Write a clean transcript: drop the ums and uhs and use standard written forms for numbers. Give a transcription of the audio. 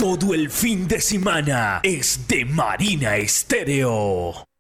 Todo el fin de semana es de Marina Estéreo.